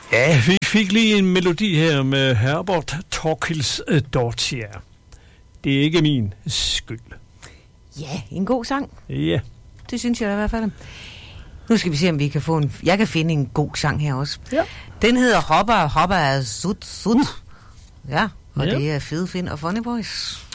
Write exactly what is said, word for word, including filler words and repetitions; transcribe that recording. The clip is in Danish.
Ja, vi fik lige en melodi her med Herbert Thorkildsdottir. Det er ikke min skyld. Ja, en god sang. Ja. Det synes jeg i hvert fald. Nu skal vi se, om vi kan få en... Jeg kan finde en god sang her også. Ja. Den hedder Hopper, Hopper er sut, sut. Ja, og ja. Det er Fede Finn og Funny Boys.